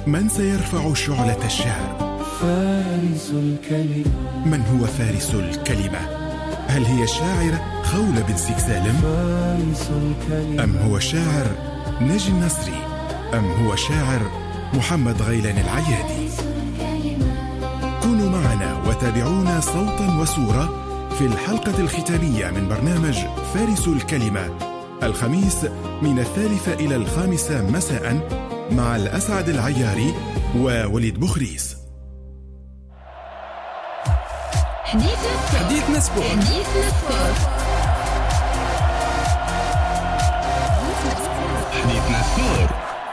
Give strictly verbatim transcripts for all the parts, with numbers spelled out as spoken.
من سيرفع شعلة الشعر؟ فارس الكلمة. من هو فارس الكلمة؟ هل هي الشاعر خولة بن سالم؟ فارس الكلمة. أم هو الشاعر ناجي النصري؟ أم هو الشاعر محمد غيلان العيادي؟ كونوا معنا وتابعونا صوتا وصورة في الحلقة الختامية من برنامج فارس الكلمة الخميس من الثالثة إلى الخامسة مساء مع الأسعد العياري ووليد بخريس. حديثنا سبورت. حديثنا سبورت. حديثنا سبورت.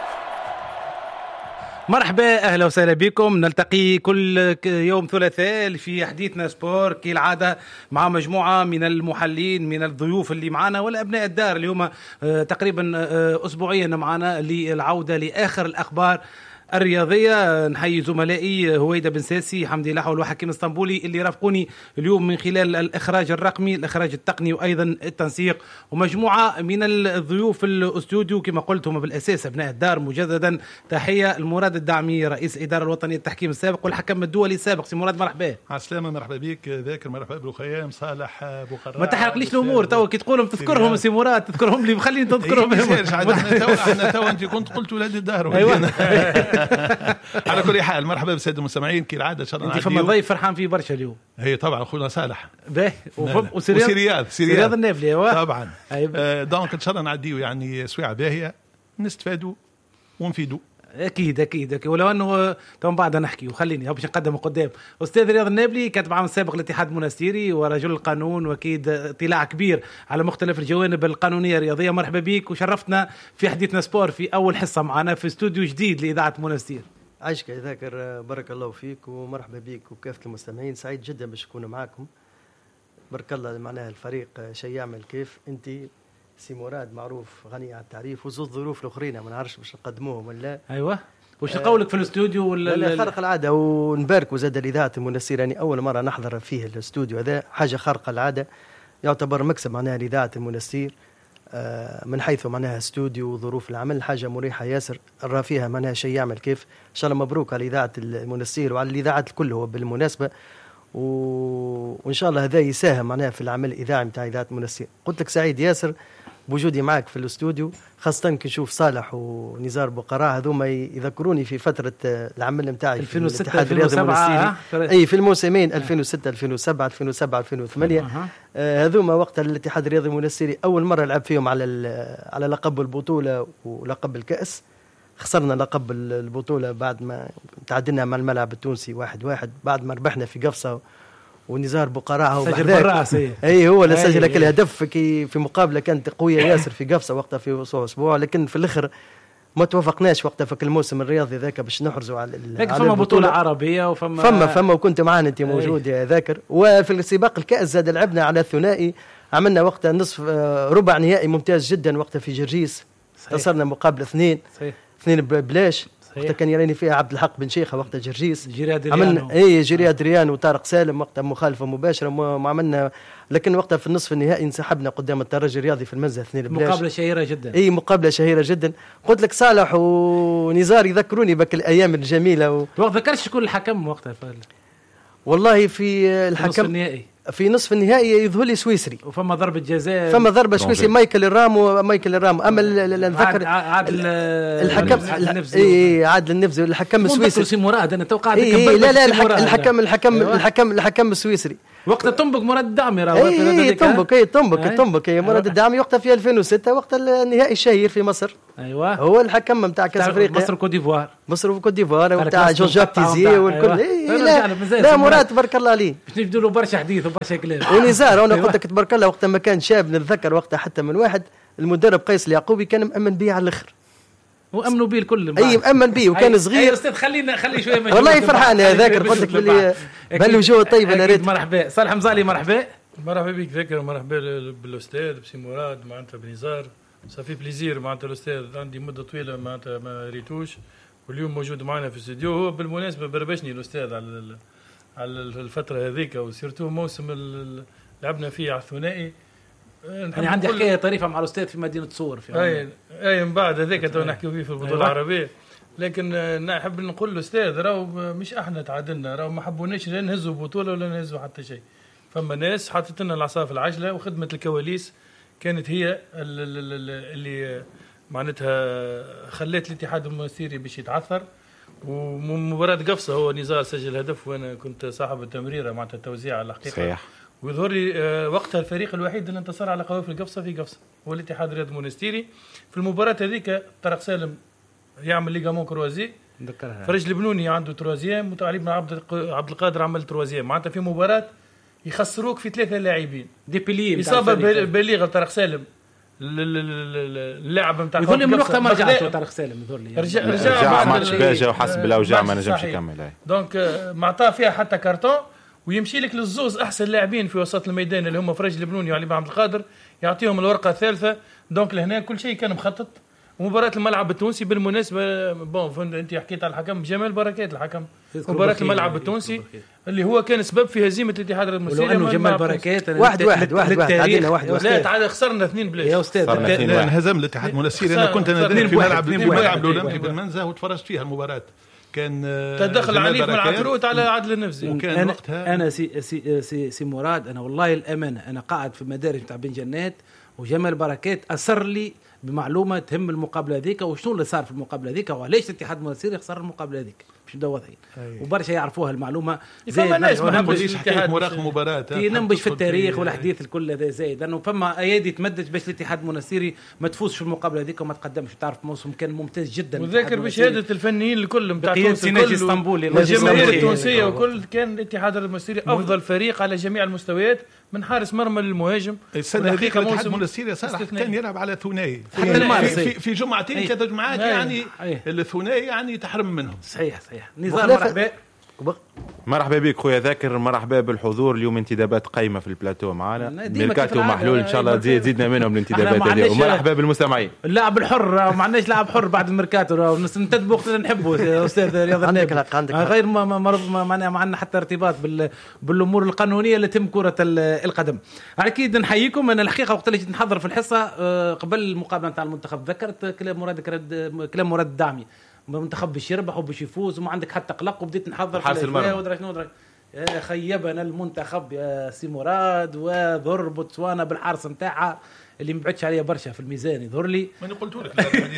مرحبا، أهلا وسهلا بكم. نلتقي كل يوم ثلاثاء في حديثنا سبور كالعادة مع مجموعة من المحللين من الضيوف اللي معنا والأبناء الدار اللي هم تقريبا أسبوعيا معنا للعودة لآخر الأخبار الرياضية. نحيي زملائي هويدا بن ساسي، حمدي لحول وحكيم اسطنبولي اللي رافقوني اليوم من خلال الإخراج الرقمي، الإخراج التقني وأيضا التنسيق، ومجموعة من الضيوف في الاستوديو كما قلت هم بالأساس أبناء الدار. مجددا تحية المراد الدعمي رئيس الإدارة الوطنية التحكيم السابق والحكم الدولي السابق. سي مراد مرحبا. على السلامة. مرحبا بك ذاكر. مرحبا بخيام صالح بقراء. ما تحرقليش الأمور تو كي تقولهم تذكرهم سي مراد، تذكرهم لي خليني تذكرهم. احنا تو احنا تو انت كنت قلت ولاد الدار. أيوة. على كل حال مرحبا بالساده المستمعين كالعاده. ان شاء الله انت فما ضيف فرحان فيه برشا اليوم. هي طبعا اخونا صالح باهي وسيرياد سيرياد النافلي طبعا. آه دونك ان شاء الله نعديو يعني سويعه باهيه نستفادوا ونفيدوا. اكيد اكيد اكيد. ولو انه تو بعد نحكي وخليني باش نقدم قدام استاذ رياض النابلي، كاتب عام السابق للاتحاد المنستيري ورجل القانون واكيد اطلاع كبير على مختلف الجوانب القانونيه الرياضيه. مرحبا بك وشرفتنا في حديثنا سبور في اول حصه معنا في استوديو جديد لاذاعه منستير. عايشك يا ذاكر، بارك الله فيك ومرحبا بك وكافة المستمعين. سعيد جدا باش نكون معاكم. بارك الله. معناها الفريق شيء يعمل كيف انت سي مراد معروف غني عن التعريف، وزوج ظروف الاخرين ما نعرفش باش نقدموهم ولا. ايوه وش قولك في الاستوديو ولا لا خارق العاده. ونبارك زاد الاذاعه المنستير، يعني اول مره نحضر فيه الاستوديو هذا، حاجه خارقه العاده، يعتبر مكسب معناها لاذاعه المنستير من حيث معناها استوديو وظروف العمل، حاجه مريحه ياسر. نرى فيها معناها شيء يعمل كيف. ان شاء الله مبروك على اذاعه المنستير وعلى الاذاعات الكل هو بالمناسبه، و... وان شاء الله هذا يساهم معناها في العمل الاذاعي نتاع اذاعه المنستير. قلت لك سعيد ياسر بوجودي معك في الاستوديو، خاصة كي نشوف صالح ونزار بقراء هذوما يذكروني في فترة العمل نتاعي ألفين وستة ألفين وسبعة. أي في الموسمين ألفين وستة ألفين وسبعة ألفين وسبعة ألفين وثمانية هذوما أه وقت الاتحاد الرياضي المنستيري أول مرة لعب فيهم على على لقب البطولة ولقب الكأس. خسرنا لقب البطولة بعد ما تعادلنا مع الملعب التونسي واحد واحد، بعد ما ربحنا في قفصة ونزار بقراعه سجل بالراس. اي هو اللي سجل كل هدف في في مقابله كانت قويه ياسر في قفصه وقتها في اسبوع، لكن في الاخر ما توافقناش وقتها في الموسم الرياضي ذاك باش نحرزوا على لكن فما بطوله عربيه وفما فما فما وكنت معانا انت موجود يا ذاكر. وفي السباق الكاس زاد لعبنا على الثنائي، عملنا وقتها نصف ربع نهائي ممتاز جدا وقتها في جرجيس، انتصرنا مقابل اثنين صحيح. اثنين ببلاش. وقتها كان يراني فيها عبد الحق بن شيخه وقتها جرجيس، عملنا اي جيري ادريان وطارق سالم وقتها مخالفه مباشره ما عملنا. لكن وقتها في النصف النهائي انسحبنا قدام الترجي الرياضي في المنزه اثنين بلاش. مقابله شهيره جدا. اي مقابله شهيره جدا. قلت لك صالح ونزار يذكروني بك الايام الجميله و... وقت ذكرش شكون الحكم وقتها فعلا. والله في الحكم نصف النهائي في نصف النهائي يظهر لي سويسري، وفما ضربه جزاء فما ضربه سويسري مايكل الرامو مايكل الرامو. اما نذكر عادل الحكم اي عادل النفزي الحكم السويسري. سي مراد انا توقعت إيه لا لا الحكم الحكم الحكم الحكم السويسري وقتها تنبك مراد الدعمي راه اي تنبك اي تنبك تنبك يا مراد الدعمي وقتها في ألفين وستة وقت النهائي الشهير في مصر. ايوه هو الحكم نتاع كاس افريقيا مصر وكوت ديفوار. مصر وكوت ديفوار ونتاع جون جاك تيزي والكل. اي لا لا مراد تبارك الله عليه باش نبدوا له برشا حديث وبرشا كلام. ونزار انا قلت لك تبارك الله وقتها ما كان شاب نتذكر وقتها حتى من واحد المدرب قيس اليعقوبي كان مأمن بيه على الاخر وامنوا بيه الكل. اي مأمن بيه وكان صغير. اي استاذ خلينا خلي شويه مجهود. والله فرحان يا ذاكر قلت لك باللي بالوجوه الطيبه انا ريت. مرحبا صالح مزالي. مرحبا مرحبا بك ذاكر. مرحبا بالاستاذ بسي مراد معناتها بنزار. صافي بليزير معناتها الاستاذ عندي مده طويله معناتها ما ريتوش واليوم موجود معنا في الاستوديو. هو بالمناسبه بربشني الاستاذ على على الفتره هذيك وسيرتو موسم لعبنا فيه على الثنائي. يعني عندي حكايه طريفه مع الاستاذ في مدينه صور في اي اي من بعد هذيك تو نحكيو فيه في البطوله العربيه. لكن نحب نقول له استاذ راهو مش احنا تعادلنا، راهو ما حبوناش لا نهزوا بطوله ولا نهزوا حتى شيء. فما ناس حطت لنا العصا في العجله، وخدمه الكواليس كانت هي اللي معناتها خلت الاتحاد المنستيري باش يتعثر. ومباراه قفصه هو نزار سجل هدف وانا كنت صاحب التمريره معناتها التوزيع على الحقيقه صحيح. ويظهر لي وقتها الفريق الوحيد اللي انتصر على قوافل قفصه في قفصه هو الاتحاد الرياضي المنستيري. في المباراه هذيك طارق سالم يعمل ليغامون كروازي، فرج البنوني عنده تروازيام، وعلي بن عبد عبد القادر عمل تروازيام. معناتها في مباراه يخسروك في ثلاثه لاعبين دي بيلي اصابه بالغه طارق سالم اللاعب نتاع يظهر لي من وقتها ما رجعش طارق سالم يظهر لي رجع رجع ماتش باجا وحسب الاوجاع ما نجمش يكمل. دونك ما عطاه فيها حتى كارتون، ويمشي لك للزوز احسن لاعبين في وسط الميدان اللي هم فرج البنوني وعلي بن عبد القادر، يعطيهم الورقه الثالثه. دونك لهنا كل شيء كان مخطط. ومباراة الملعب التونسي بالمناسبة بون انت حكيت على الحكم جمال بركات الحكم مباراة الملعب التونسي اللي هو كان سبب في هزيمة الاتحاد المنستيري. ولو انه جمال بركات واحد واحد واحد واحد عدينا واحد لا تعال خسرنا اثنين بلاش يا استاذ. انهزم الاتحاد المنستيري. انا كنت انا في ملعب الملعب الاولمبي بالمنزه وتفرجت فيها المباراة. كان تدخل عنيف من العفروت على عدل النفسي. وكان أنا وقتها انا سي سي سي, سي مراد انا والله الامانه انا قاعد في مدارج تاع بن جنات وجمال بركات اثر لي بمعلومه تهم المقابله هذيك وشنو اللي صار في المقابله هذيك وعلاش الاتحاد المنستيري خسر المقابله هذيك باش نبدا واضحين وبرشا يعرفوها المعلومه. زي الناس ما نقوليش حكايه مراقب مباراه كي ننبش في التاريخ والاحداث الكل هذا زايد لانه فما ايادي تمدد باش الاتحاد المنستيري ما تفوزش في المقابله هذيك وما تقدمش. تعرف موسم كان ممتاز جدا وذاكر بشهاده الفنيين الكل نتاع تونس اسطنبول والجماهير التونسيه وكل كان الاتحاد المنستيري افضل فريق على جميع المستويات من حارس مرمى للمهاجم. السنه هذيك الاتحاد المنستيري صراحه كان يلعب على ثنائي في, في, في جمعتين ثلاث جمعات يعني الثنائي يعني تحرم منهم. صحيح صحيح. نزار مرحبا. مرحبا بك خويا ذاكر، مرحبا بالحضور. اليوم انتدابات قايمه في البلاتو معنا، ميركاتو محلول ان شاء الله تزيد زيدنا منهم الانتدابات هذه. ومرحبا بالمستمعين. اللاعب الحر ما عندناش لاعب حر بعد الميركاتو ننتدبوا وقت نحبوا استاذ رياض عندك غير ما ما ما, ما عندنا حتى ارتباط بالامور القانونيه اللي تم كره القدم. اكيد نحييكم. انا الحقيقه وقت اللي جيت نحضر في الحصه قبل المقابله نتاع المنتخب ذكرت كلام مراد كلام مراد الدعمي المنتخب باش يربح وباش يفوز وما عندك حتى قلق وبديت نحضر حارس المرمى ودرا شنو درا خيبنا المنتخب يا سي مراد وضر بوتسوانا بالحارس نتاعها اللي ما بعدش عليه برشا في الميزان يظهر لي. ما قلت لك الحديث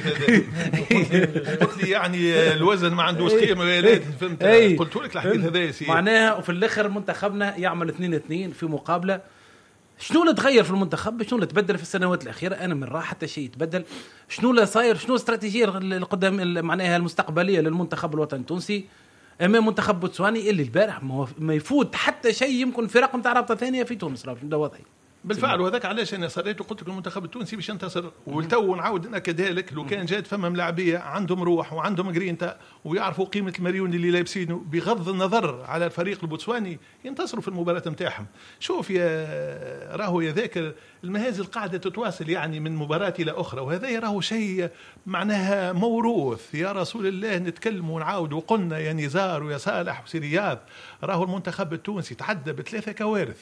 هذا قلت لي يعني الوزن ما عندوش قيمه ولا فهمت. قلت لك الحديث هذا يا سي معناها. وفي الاخر منتخبنا يعمل اثنين اثنين في مقابله. شنو اللي تغير في المنتخب؟ شنو اللي تبدل في السنوات الأخيرة؟ أنا من راح حتى شيء يتبدل. شنو اللي صاير؟ شنو الاستراتيجية القدام معناها المستقبلية للمنتخب الوطني التونسي أمام منتخب بوتسواني اللي البارح ما يفوت حتى شيء يمكن في رقم تاع رابطة ثانية في تونس. راه ده واضح بالفعل. وهذاك علاش انا صريت وقلت لك المنتخب التونسي باش ينتصر. والتو نعاود انا كذلك لو كان جات فما ملاعبيه عندهم روح وعندهم جرينتا ويعرفوا قيمه المليون اللي لابسينه بغض النظر على الفريق البوتسواني ينتصروا في المباراه نتاعهم. شوف يا راهو يا ذاكر المهازل قاعده تتواصل يعني من مباراه الى اخرى وهذا راهو شيء معناها موروث. يا رسول الله نتكلم ونعاود وقلنا يا نزار ويا صالح وسي رياض راهو المنتخب التونسي تعدى بثلاثه كوارث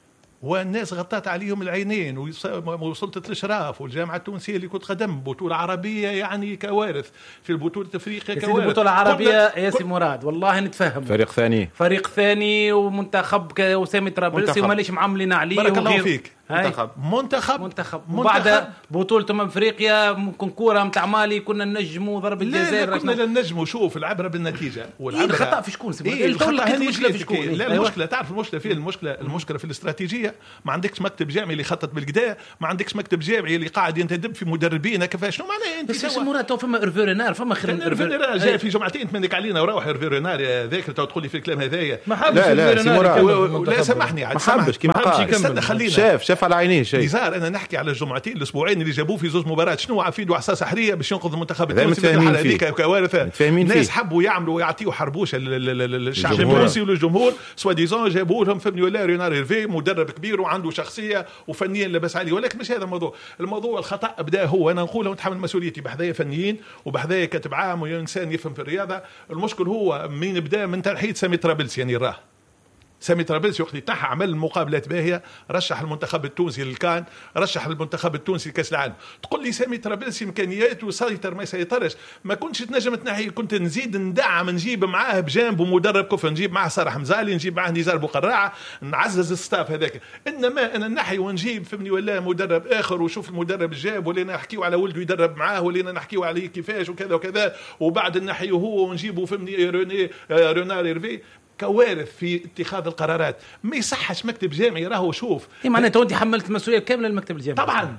والناس غطت عليهم العينين وسلطة الإشراف والجامعة التونسية اللي كنت قدم بطولة عربية يعني كوارث في البطولة أفريقيا كوارث. البطولة العربية يا سي مراد والله نتفهم. فريق ثاني فريق ثاني ومنتخب وسامي طرابلسي وماليش معاملين عليه. بارك الله فيك. منتخب منتخب منتخب وبعد بطولة أمم أفريقيا ممكن كورة متاع مالي كنا ننجموا ضرب الجزائر. لا كنا ننجموا. شوف العبرة بالنتيجة والعبرة الخطأ في شكون؟ إيه الخطأ المشكلة في شكون؟ لا المشكلة تعرف المشكلة فين؟ المشكلة المشكلة في الاستراتيجية. ما عندكش مكتب جامعي اللي يخطط بالقدا، ما عندكش مكتب جامعي اللي قاعد ينتدب في مدربين كيفاش. شنو معناه انت؟ بس مرات فما ايرفيرنار فما خير ايرفيرنار جاي في جمعتين تمنك علينا وروح ايرفيرنار يا ذاكر تقول لي في الكلام هذايا. لا لا لا سامحني عاد سامحني كيما قال خلينا شاف شاف على عينيه شيء. انا نحكي على الجمعتين الاسبوعين اللي جابوه في زوج مباريات. شنو عفيد وعصا سحريه باش ينقذ المنتخب التونسي في الحاله هذيك كوارث. الناس حبوا يعملوا ويعطيوا حربوش الشعب التونسي والجمهور سوا ديزون جابوا لهم فهمني ولا رينار ايرفي مدرب كبير وعنده شخصيه وفنيا لبس عليه. ولكن مش هذا الموضوع. الموضوع الخطا بدا هو انا نقول ونتحمل مسؤوليتي بحذايا فنيين وبحذايا كاتب عام وانسان يفهم في الرياضه. المشكل هو من بدا من ترحيل سامي طرابلسي يعني راه سامي طرابلسي وقت يتنحى عمل مقابلات باهيه، رشح المنتخب التونسي للكان، رشح المنتخب التونسي لكاس العالم. تقول لي سامي طرابلسي امكانياته وسيطر ما يسيطرش، ما كنتش تنجم تنحي، كنت نزيد ندعم، نجيب معاه بجانبه مدرب كفر، نجيب معاه صالح مزالي، نجيب معاه نزار بوقراعه، نعزز الستاف هذاك. انما انا نحي ونجيب فهمني ولا مدرب اخر وشوف المدرب الجاب، ولينا نحكيو على ولده يدرب معاه، ولينا نحكيو عليه كيفاش وكذا وكذا، وبعد نحيه هو ونجيبه فهمني روني رونار ايرفي. كوارث في اتخاذ القرارات. ما يصحش مكتب جامعي راهو شوف اي معناتها انت حملت المسؤوليه كامله للمكتب الجامعي طبعا،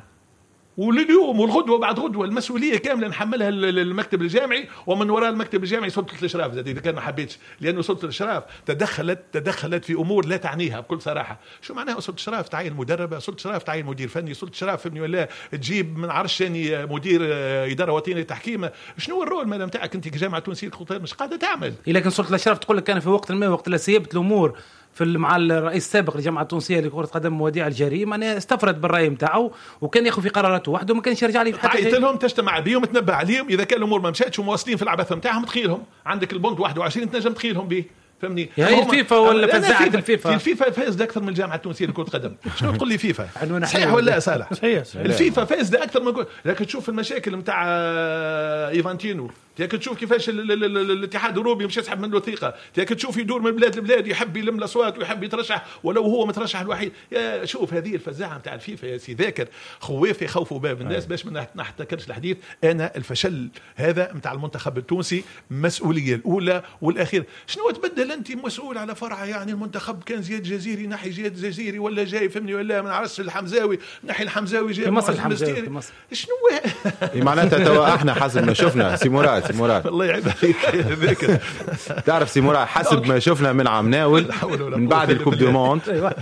ولليوم والغدوه بعد غدوه المسؤوليه كامله نحملها للمكتب الجامعي، ومن وراء المكتب الجامعي سلطه الاشراف زاد اذا كان ما حبيتش، لانه سلطه الاشراف تدخلت تدخلت في امور لا تعنيها بكل صراحه. شو معناها سلطه الاشراف؟ تعين مدربه، سلطه الاشراف تعين مدير فني، سلطه الاشراف فهمني ولا تجيب من عرش ثاني مدير اداره وطنيه تحكيم. شنو الرول ماذا نتاعك انت كجامعه تونسيه الخطاب مش قاعده تعمل؟ لكن سلطه الاشراف تقول لك كان في وقت ما وقت لا سيبت الامور في مع الرئيس السابق للجامعه التونسيه لكره قدم مواضيع الجريمه، انا استفرد بالراي نتاعو وكان ياخذ في قراراته وحده وما كانش يرجع لي حتى عيط لهم، تجتمع بهم، تنبه عليهم، اذا كان الامور ما مشاتش ومواصلين في العبث نتاعهم تخيلهم. عندك البونت واحد وعشرين تنجم تخيلهم به، فهمني؟ هي الفيفا ولا فزاعه الفيفا؟ الفيفا فاز اكثر من الجامعه التونسيه لكره القدم. شنو تقول لي فيفا؟ صحيح ولا صالح؟ صحيح. الفيفا فاز اكثر من، لكن تشوف المشاكل نتاع ايفانتينو، تيك تشوف كيفاش الاتحاد الاوروبي مش يسحب منه الثقه، تيك تشوف يدور من بلاد لبلاد يحب يلم الاصوات ويحب يترشح ولو هو مترشح الوحيد. يا شوف هذه الفزاعه نتاع الفيفا يا سي ذاكر، خوافي خوفوا باب الناس باش ما نحتكرش الحديث. انا الفشل هذا نتاع المنتخب التونسي مسؤوليه الاولى والاخيره. شنو تبدل انت مسؤول على فرع يعني المنتخب كان زياد جزيري نحي زياد جزيري ولا جاي فهمني ولا من عرس الحمزاوي نحي الحمزاوي جاي في مصر الحمزاوي في مصر. شنو معناتها توا احنا حسب ما شفنا سي مراد سي مراد الله يعيب عليك ذاك تعرف سي مراد حسب ما شفنا من عام ناول من بعد الكوب دو موند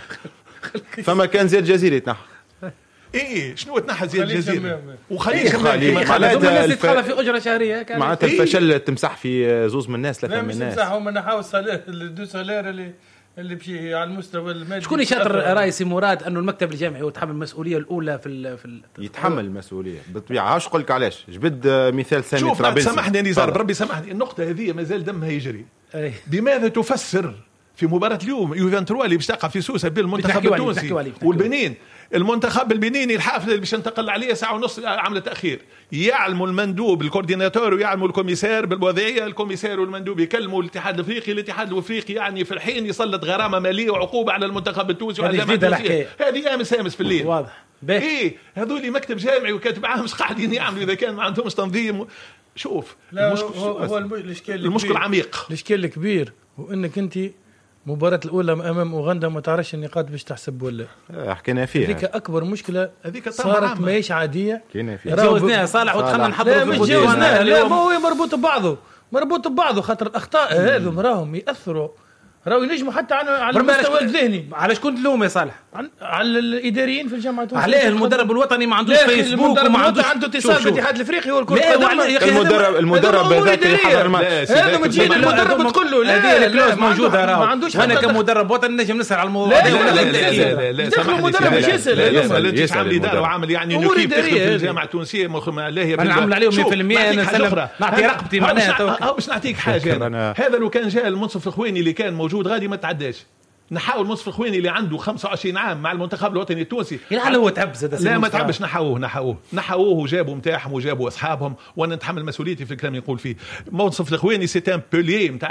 فما كان زياد جزيري تنحى. ايه شنو تنحى زياد جزيري وخليه خليه معناتها الناس في اجره شهريه كان معناتها الفشل تمسح في زوز من الناس ثلاثه من الناس. تمسحوا من نحاول صالح الدو سالير اللي اللي بشي على المستوى المادي. شكون يشاطر رايسي مراد انه المكتب الجامعي يتحمل المسؤوليه الاولى في ال في ال يتحمل المسؤوليه بالطبيعه. هاش قلت علاش جبد مثال سامي طرابلسي. سامحني نزار بربي سامحني، النقطه هذه مازال دمها يجري. أي. بماذا تفسر في مباراة اليوم يو عشرين اللي باش تقع في سوسة بين المنتخب التونسي والبنين، المنتخب البنيني الحافل اللي باش ننتقل عليه ساعة ونص عملت تأخير، يعلموا المندوب الكورديناتور ويعلموا الكوميسار بالوضعية، الكوميسار والمندوب يكلموا الاتحاد الافريقي، الاتحاد الافريقي يعني في الحين يسلط غرامة مالية وعقوبة على المنتخب التونسي وعلى الجامعة التونسية. هذه امس امس في الليل واضح. ايه هذول مكتب جامعي وكاتب عام مش قاعدين يعملوا اذا كان ما عندهمش تنظيم. شوف المشكل هو الاشكال المشكل عميق، الاشكال الكبير وانك انت مباراة الأولى أمام أوغندا ما تعرفش النقاط باش تحسب ولا. حكينا فيها. هذيك أكبر مشكلة هذيك صارت ماهيش عادية. حكينا فيها. جوزناها صالح ودخلنا نحضروا في جوزناها. لا ما هو مربوط ببعضه مربوط ببعضه خاطر الأخطاء هذو راهم يأثروا راهو ينجموا حتى على على المستوى الذهني. على شكون تلوم يا صالح؟ على الاداريين في الجامعه التونسيه. عليه المدرب الوطني ما عندوش فيسبوك وما عندوش عنده اتصال بالاتحاد الافريقي والكره. المدرب المدرب هذاك اللي حضر الماتش هذا ما تجيب المدرب تقول له لا الكلوز موجوده راهو. انا كمدرب وطني نجم نسال على الموضوع هذا ولا لا لا لا المدرب مش يسال انت عامل اداره وعامل يعني نكيب تخدم في الجامعه التونسيه لا هي انا عامل عليهم مية بالمية انا نسلم نعطي رقبتي معناها. باش نعطيك حاجه، هذا لو كان جاء المنصف الخويني اللي كان موجود غادي ما تعداش. نحاول منصف الخويني اللي عنده خمسة وعشرين عام مع المنتخب الوطني التونسي يلعب هو تعب زاد. لا ما تعبش، نحوه نحوه نحوه وجابوا متاعهم وجابوا اصحابهم وانا نتحمل مسؤوليتي في الكلام يقول فيه. منصف الخويني سيتان بولي نتاع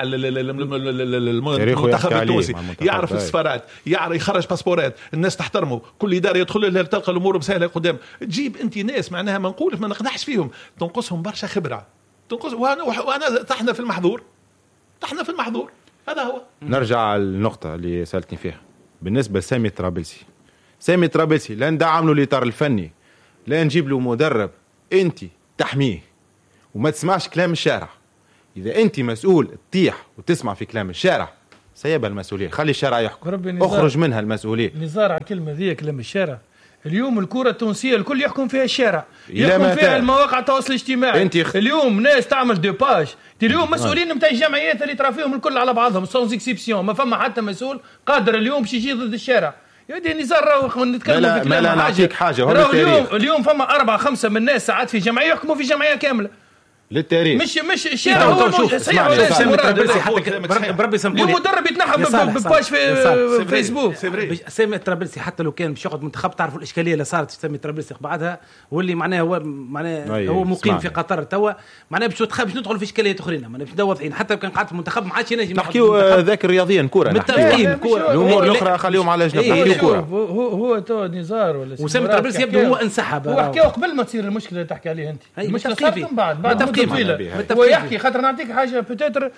المنتخب التونسي، يعرف السفارات، يعرف يخرج باسبورات، الناس تحترمه، كل اداره يدخل لها تلقى الامور مسهله قدام. تجيب انت ناس معناها ما نقول ما نقدحش فيهم، تنقصهم برشا خبره، تنقص وانا وانا طحنا في المحظور طحنا في المحظور. هذا هو. نرجع للنقطة اللي سألتني فيها بالنسبة لسامي طرابلسي. سامي طرابلسي لا ندعم له الإطار الفني، لا نجيب له مدرب، أنت تحميه وما تسمعش كلام الشارع. إذا أنت مسؤول تطيح وتسمع في كلام الشارع سيبها المسؤولية، خلي الشارع يحكم، اخرج منها المسؤولية. نزار على كلمة ذي كلام الشارع. اليوم الكرة التونسية الكل يحكم فيها الشارع، يحكم فيها المواقع التواصل الاجتماعي. انت يخ... اليوم ناس تعمل ديباج، اليوم مسؤولين نتاع الجمعيات اللي ترى فيهم الكل على بعضهم سونز اكسيبسيون، ما فما حتى مسؤول قادر اليوم باش يجي ضد الشارع. يدي نزار راهو نتكلموا في كلام حاجة. حاجة راهو اليوم اليوم فما أربعة خمسة من الناس ساعات في جمعية يحكموا في جمعية كاملة. للتاريخ مش مش الشارع هو شوف صحيح ولا سامي ترابلسي حتى بربي يسموني اليوم مدرب يتنحى بباش في فيسبوك. سامي ترابلسي حتى لو كان باش ياخذ منتخب، تعرفوا الاشكاليه اللي صارت في سامي ترابلسي بعدها، واللي معناه هو معناه هو مقيم في قطر توا، معناه باش باش ندخل في اشكاليات اخرين، معناه باش ندور واضحين حتى كان قاعد في المنتخب ما عادش ينجم نحكيو ذاك رياضيا كوره، متفقين كوره، الامور الاخرى خليهم على جنب. نحكيو كوره. هو هو تو نزار ولا وسامي ترابلسي يبدو هو انسحب، هو حكاو قبل ما تصير المشكله اللي تحكي عليها انت. المشكله صارت من بعد بعد مده طويله. هو يحكي خاطر نعطيك حاجه بوتيتر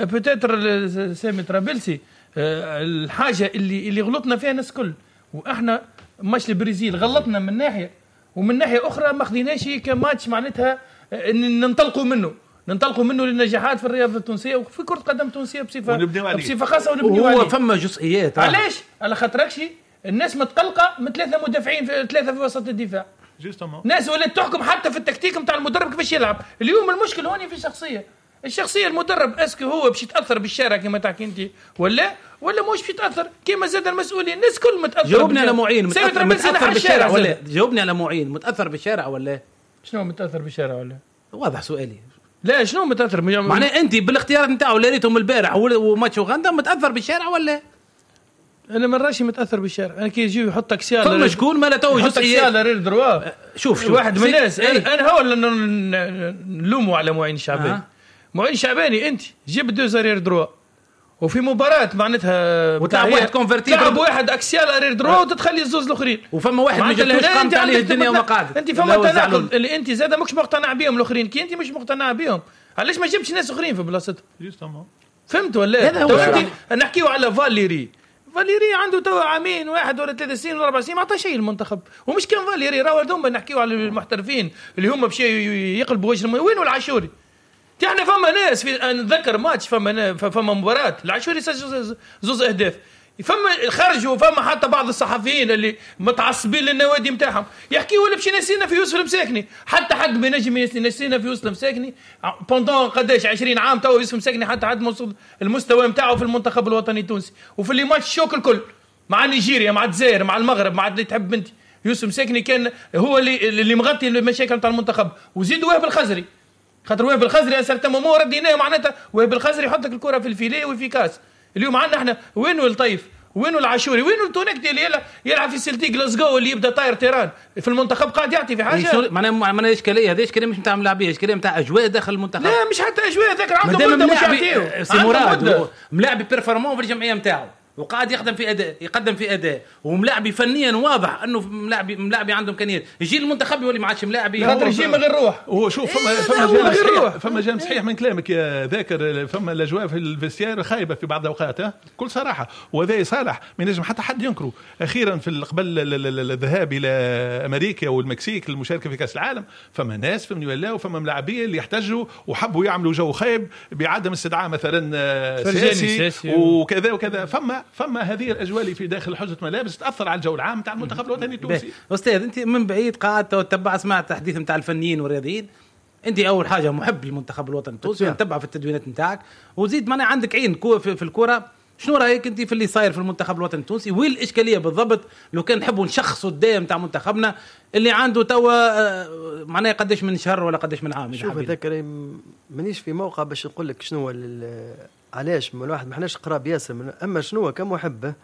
بوتيتر سامي ترابلسي الحاجه اللي اللي غلطنا فيها الناس كل، واحنا ماتش البرازيل غلطنا من ناحيه، ومن ناحيه اخرى ما خديناش كماتش معناتها ننطلقوا منه ننطلقوا منه للنجاحات في الرياضه التونسيه وفي كره قدم تونسيه بصفه بصفه خاصه ونبنيو عليه. هو فما جزئيات علاش على خاطركش الناس متقلقه من ثلاثه مدافعين في ثلاثه في وسط الدفاع، ناس ولات تحكم حتى في التكتيك نتاع المدرب كيفاش يلعب. اليوم المشكل هوني في الشخصيه الشخصيه المدرب، اسكو هو باش يتاثر بالشارع كما تحكي انت ولا ولا مش باش يتاثر كما زاد المسؤولين الناس كل متاثر. جاوبني على معين متاثر, متأثر بالشارع ولا جاوبني على معين متاثر بالشارع ولا شنو متاثر بالشارع ولا واضح سؤالي. لا شنو متاثر معناه انت بالاختيارات نتاعو اللي ريتهم البارح وماتش اوغندا متاثر بالشارع ولا؟ انا ما راشي متاثر بالشارع. انا كي يجي يحط اكسيال فما شكون ما لا تو جزئيات رير دروا شوف شوف واحد من الناس انا هو اللي نلوموا على معين الشعباني. آه. معين شعباني انت جيب دو زرير دروا وفي مباراه معناتها وتلعب واحد كونفرتي تلعب واحد اكسيال رير دروا وتتخلي الزوز الاخرين وفما واحد ما جاتوش قامت عليه الدنيا وما قعدت. انت فما تناقض اللي انت زاده ماكش مقتنع بهم الاخرين كي انت مش مقتنع بهم علاش ما جبتش ناس اخرين في بلاصتهم؟ فهمت ولا؟ تو انت نحكيو على فاليري فاليري عنده تو عامين واحد ولا ثلاث سنين ولا اربع سنين ما عطى شيء المنتخب ومش كان فاليري راهو دوما نحكيو على المحترفين اللي هم مشاو يقلبوا وجه وين العاشوري. احنا فما ناس في نذكر ماتش فما فما مباراه العاشوري سجل زوز اهداف فما خرجوا فما حتى بعض الصحفيين اللي متعصبين للنوادي نتاعهم يحكيوا ولا باش نسينا في يوسف المساكني حتى حد ما ينجم ينسينا في يوسف المساكني بوندون قداش عشرين عام تو يوسف المساكني حتى حد موصل المستوى نتاعو في المنتخب الوطني التونسي وفي اللي ماتش شوك الكل مع نيجيريا مع الجزائر مع المغرب مع اللي تحب بنتي يوسف المساكني كان هو اللي اللي مغطي المشاكل نتاع المنتخب وزيد وهب الخزري خاطر وهب الخزري اسرت مو رديناه معناتها وهب الخزري يحط لك الكره في الفيليه وفي كاس. اليوم عندنا احنا وينو الطيف وينو العاشوري وينو التونكتي اللي يلعب في سلتيك لازغو اللي يبدا طاير تيران في المنتخب قاعد يعطي في حاجه معناها معناها اشكاليه هذه اشكاليه مش نتاع ملاعبيه اشكاليه نتاع اجواء داخل المنتخب. لا مش حتى اجواء ذاك عنده مده مش يعطيو سي مراد ملاعبي بيرفورمون في الجمعيه نتاعو وقاعد يخدم في اداء يقدم في اداء وملاعبي فنيا واضح انه ملاعبي ملاعبي عنده امكانيات يجي المنتخب يولي ما عادش ملاعبي خاطر يجي من غير روح. هو شوف فما إيه فما جانب صحيح فما جانب صحيح من كلامك يا ذاكر فما الاجواء في الفيستيار خايبه في بعض الاوقات كل صراحه وهذا صالح ما ينجم حتى حد ينكره. اخيرا في قبل الذهاب الى امريكا والمكسيك للمشاركه في كاس العالم فما ناس فهمني ولا وفما ملاعبيه اللي يحتاجوا وحبوا يعملوا جو خايب بعدم استدعاء مثلا سياسي وكذا وكذا فما فما هذه الاجواء اللي في داخل حجه ملابس تاثر على الجو العام تاع المنتخب الوطني التونسي. استاذ انت من بعيد قاعد تتبع سمعت تحديث نتاع الفنيين والرياضيين انت اول حاجه محب للمنتخب الوطني التونسي تتبع في التدوينات نتاعك وزيد معنا عندك عين في الكره. شنو رايك انت في اللي صاير في المنتخب الوطني التونسي وين الاشكاليه بالضبط لو كان نحبوا نشخصوا الدائم تاع منتخبنا اللي عنده توا معناه قداش من شهر ولا قداش من عام؟ شوف ذكر مانيش في موقع باش نقول لك شنو علاش من الواحد ما حناش قراب ياسر من اما شنو كمحبه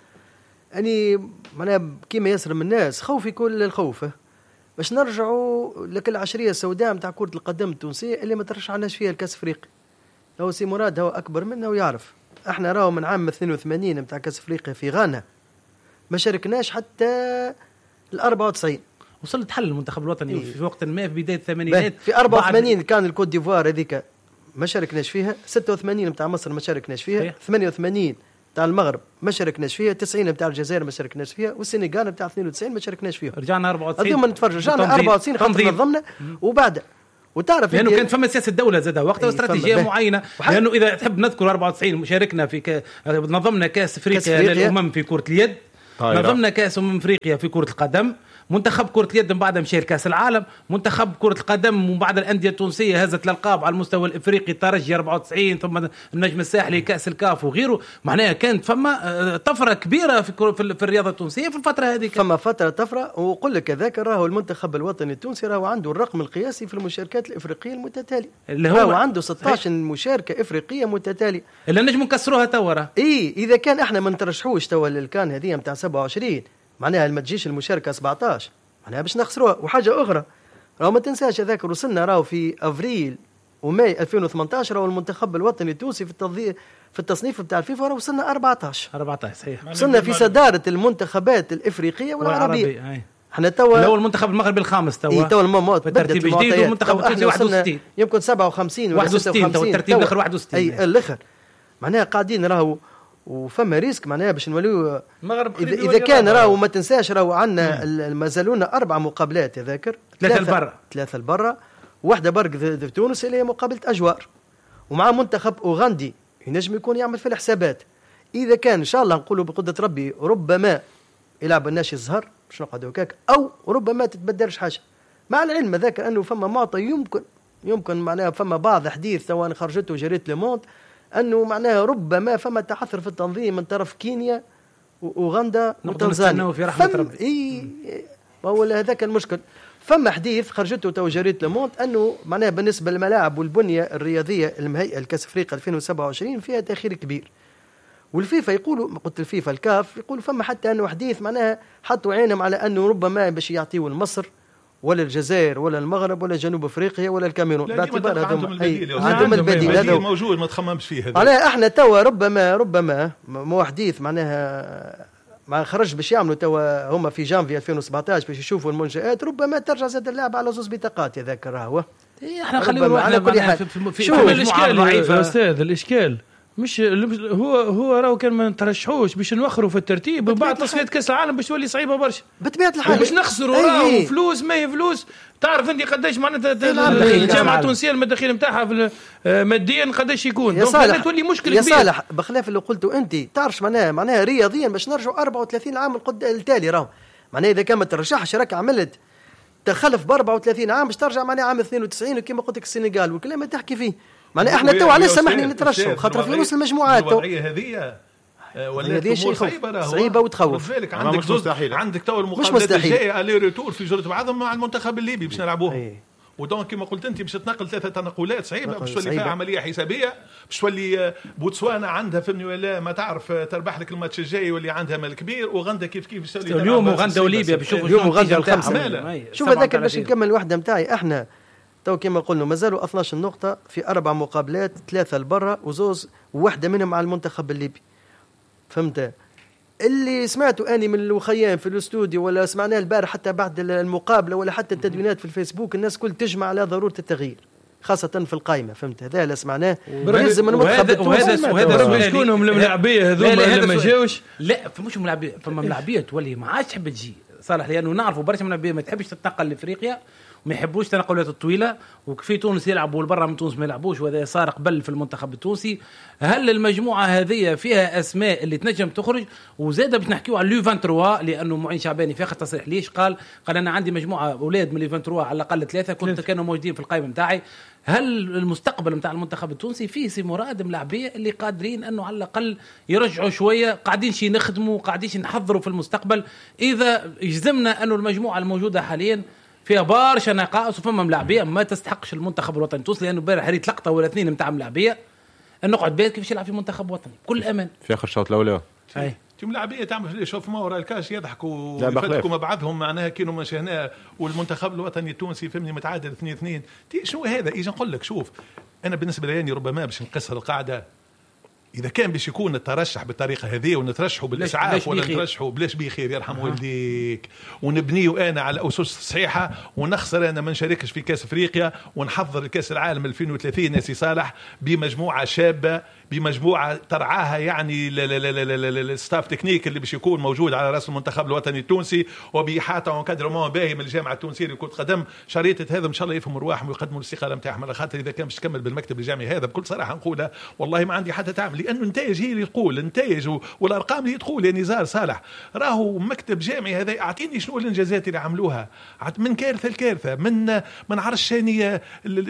اني معناها كيما ياسر من الناس خوفي كل الخوف باش نرجعوا لك العشريه السوداء نتاع كره القدم التونسيه اللي ما ترشحناش فيها الكاس افريقي. لو سي مراد هو اكبر منه ويعرف احنا راهو من عام اثنين وثمانين نتاع كاس افريقيا في غانا ما شاركناش حتى ال أربعة وتسعين وصلت حل المنتخب الوطني إيه؟ في وقت ما في بدايه الثمانينات في أربعة وثمانين كان الكوت ديفوار هذيك ما شاركناش فيها ستة وثمانين نتاع مصر ما شاركناش فيها إيه؟ ثمانية وثمانين نتاع المغرب ما شاركناش فيها تسعين نتاع الجزائر ما شاركناش فيها والسنغال نتاع اثنين وتسعين ما شاركناش فيها رجعنا أربعة وتسعين هذوما نتفرج رجعنا أربعة وتسعين خاطر نظمنا وبعد وتعرف لانه كانت فما سياسه الدوله زادها وقتها واستراتيجيه معينه لانه اذا تحب نذكر أربعة وتسعين شاركنا في ك... نظمنا كاس افريقيا للامم في كره اليد طيرة. نظمنا كاس امم افريقيا في كره القدم منتخب كرة اليد من بعد مشى كأس العالم، منتخب كرة القدم من بعد الأندية التونسية هزت الألقاب على المستوى الإفريقي، ترجي أربعة وتسعين ثم النجم الساحلي كأس الكاف وغيره. معناها كانت فما طفرة كبيرة في في الرياضة التونسية في الفترة هذه. فما فترة طفرة، وقل لك هذاك راهو المنتخب الوطني التونسي راهو عنده الرقم القياسي في المشاركات الإفريقية المتتالية، اللي هو عنده ستة عشر مشاركة إفريقية متتالية اللي نجم نكسروها توا. إيه إذا كان إحنا ما نترشحوش توا للكان هذه متاع سبعة وعشرين معناها ما تجيش المشاركة سبعة عشر معناها باش نخسروها. وحاجة أخرى راهو ما تنساش هذاك وصلنا راهو في أفريل وماي ألفين وثمانية عشر راهو المنتخب الوطني التونسي في التنظيم في التصنيف بتاع الفيفا راهو وصلنا أربعة عشر أربعة عشر صحيح. وصلنا في صدارة المنتخبات الإفريقية والعربية. احنا توا الاول المنتخب المغربي الخامس توا اي توا الموت ترتيب جديد والمنتخب التونسي واحد وستين يمكن سبعة وخمسين واحد وستين توا الترتيب الاخر واحد وستين اي الاخر معناها قاعدين راهو وفما ريسك معناها باش نوليو اذا, إذا كان راهو ما تنساش راهو عندنا مازالونا اربع مقابلات يذكر ثلاثه البرا ثلاثه البرا واحده برك في تونس اللي هي مقابله اجوار ومع منتخب اوغندي ينجم يكون يعمل في الحسابات. اذا كان ان شاء الله نقولوا بقدره ربي ربما يلعب الناشي الزهر باش نقعدوا هكاك او ربما تتبدلش حاجه، مع العلم ذاك انه فما معطى يمكن يمكن معناها فما بعض حديث توان خرجته جريده لوموند انه معناها ربما فما تعثر في التنظيم من طرف كينيا واوغندا وتنزانيا في رحمه ربي. اي هو هذاك المشكل. فما حديث خرجته تو جريده لوموند انه معناها بالنسبه للملاعب والبنيه الرياضيه المهيئه لكاس افريقيا ألفين وسبعة وعشرين فيها تاخير كبير. والفيفا يقولوا قلت الفيفا الكاف يقولوا فما حتى انه حديث معناها حطوا عينهم على انه ربما باش يعطيوا لمصر ولا الجزائر ولا المغرب ولا جنوب افريقيا ولا الكاميرون باعتبار هذوم عندهم البديل هذا موجود ما تخممش فيه هذا. معناها احنا توا ربما ربما مو حديث معناها ما خرج باش يعملوا توا هما في جانفي ألفين وسبعة عشر باش يشوفوا المنشآت ربما ترجع زاد اللعب على زوز بطاقات هذاك راهو. احنا خلينا على كل حال شوف الاشكال يا استاذ الاشكال مش هو هو راهو كان ما نترشحوش باش نوخروا في الترتيب وبعد تصفية كاس العالم باش تولي صعيبه برشا بطبيعه الحال باش نخسروا راهو فلوس ما هي فلوس. تعرف انت قداش معناتها الجامعه التونسيه المداخيل نتاعها ماديا قداش يكون دونك تولي مشكل كبير. يا صالح بخلاف اللي قلته انت تعرفش معناها معناها رياضيا باش نرجعوا أربعة وثلاثين عام التالي راهو معناها اذا كان ما ترشحش راك عملت تخلف ب أربعة وثلاثين عام باش ترجع معناها عام اثنين وتسعين وكما قلت لك السنغال والكلام اللي تحكي فيه معناها احنا تو علاش سمحني نترشحوا خاطر في نص المجموعات تو الوضعيه هذه ولا هذه شيء صعيبه صعيبه وتخوف. عندك زوز عندك تو المقابلات الجايه الي ريتور في جوله بعضهم مع المنتخب الليبي باش نلعبوه ودونك كما قلت انت باش تنقل ثلاثه تنقلات صعيبه باش تولي فيها عمليه حسابيه باش تولي بوتسوانا عندها فهمني ولا ما تعرف تربح لك الماتش الجاي واللي عندها مال كبير وغندا كيف كيف اليوم وغندا وليبيا بيشوفوا اليوم وغندا الخمسه. شوف هذاك باش نكمل الوحده نتاعي احنا تو كما قلنا مازالوا اثناش عشر نقطة في أربع مقابلات ثلاثة لبرا وزوز وواحدة منهم على المنتخب الليبي. فهمت اللي سمعته أني من الوخيان في الاستوديو ولا سمعناه البارح حتى بعد المقابلة ولا حتى التدوينات في الفيسبوك الناس كل تجمع على ضرورة التغيير خاصة في القائمة. فهمت هذا اللي سمعناه لازم المنتخب التونسي وهذا شكونهم الملاعبية هذوما اللي ما جاوش لا فمش ملاعبية فما ملاعبية تولي ما عادش تحب تجي صالح لأنه نعرفوا برشا ملاعبية ما تحبش تتنقل لإفريقيا ما يحبوش التنقلات الطويله وفي تونس يلعبوا والبرا من تونس ما يلعبوش وهذا صار قبل في المنتخب التونسي. هل المجموعه هذه فيها اسماء اللي تنجم تخرج وزاده باش نحكيو على لو ثلاثة وعشرين لانه معين شعباني في اخر تصريح ليش قال قال انا عندي مجموعه اولاد من لو ثلاثة وعشرين على الاقل ثلاثه كنت كانوا موجودين في القائمه نتاعي. هل المستقبل نتاع المنتخب التونسي فيه سي مراد ملاعبيه اللي قادرين انه على الاقل يرجعوا شويه قاعدين شي نخدموا قاعدين شي نحضروا في المستقبل اذا جزمنا انه المجموعه الموجوده حاليا فيها برشا نقائص وفما ملاعبيه ما تستحقش المنتخب الوطني التونسي لانه امبارح ريت لقطه ولا اثنين نتاع ملاعبيه نقعد بيت كيفاش يلعب في منتخب وطني بكل امان في اخر الشوط الاول. اي تيم لاعبيه تعمل شوف ما وراء الكاش يضحكوا ويفتكوا مع بعضهم معناها كانوا ما شهناه والمنتخب الوطني التونسي فهمني متعادل اثنين اثنين. شنو هذا اجي نقول لك شوف انا بالنسبه لي ربما باش نقصر القاعده إذا كان باش يكون الترشح بالطريقة هذه ونترشحوا بالإسعاف ولا نترشحوا بلاش بخير يرحم والديك ونبنيه أنا على أسس صحيحة ونخسر أنا ما نشاركش في كأس أفريقيا ونحضر الكأس العالم ألفين وثلاثين ناسي صالح بمجموعة شابة بمجموعة ترعاها يعني الستاف تكنيك اللي باش يكون موجود على رأس المنتخب الوطني التونسي وبيحاطة وكادرمون باهي من الجامعة التونسية لكرة قدم شريطة هذا إن شاء الله يفهموا رواحهم ويقدموا الاستقالة نتاعهم على خاطر إذا كان باش تكمل بالمكتب الجامعي هذا بكل صراحة نقولها والله ما عندي حتى تعمل لانه النتائج هي اللي تقول، النتائج والارقام اللي تقول يا نزار صالح. راهو مكتب جامعي هذا اعطيني شنو الانجازات اللي عملوها من كارثه لكارثه، من من عرش ثانيه